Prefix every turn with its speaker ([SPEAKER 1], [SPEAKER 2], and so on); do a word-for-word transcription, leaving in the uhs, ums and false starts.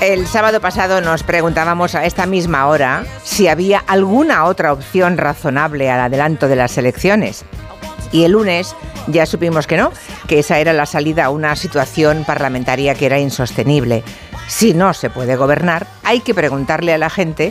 [SPEAKER 1] El sábado pasado nos preguntábamos a esta misma hora si había alguna otra opción razonable al adelanto de las elecciones. Y el lunes ya supimos que no, que esa era la salida a una situación parlamentaria que era insostenible. Si no se puede gobernar, hay que preguntarle a la gente